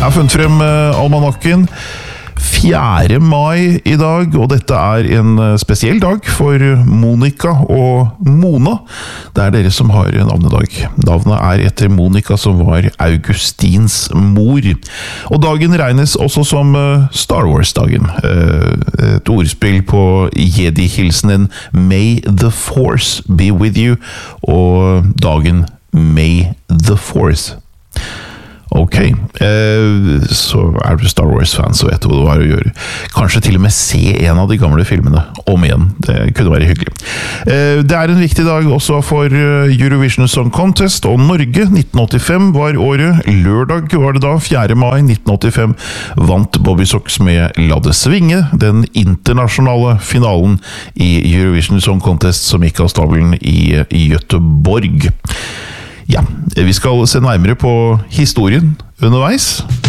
har funnet frem almanakken. 4. mai I dag, og dette en spesiell dag for Monica og Mona. Det dere som har navnedag. Navnet etter Monica, som var Augustins mor. Og dagen regnes også som Star Wars-dagen. Et ordspill på Jedi-hilsenen May the Force be with you, og dagen May the Force. Ok, så du Star Wars-fan, så vet du hva det å gjøre. Kanskje til og med se en av de gamle filmene om igjen. Det kunne være hyggelig. Det en viktig dag også for Eurovision Song Contest, og Norge 1985 var året. Lørdag var det da, 4. mai 1985, vant Bobby Sox med La det svinge, den internasjonale finalen I Eurovision Song Contest som gikk av stabelen I Göteborg. Ja, vi skal se nærmere på historien underveis.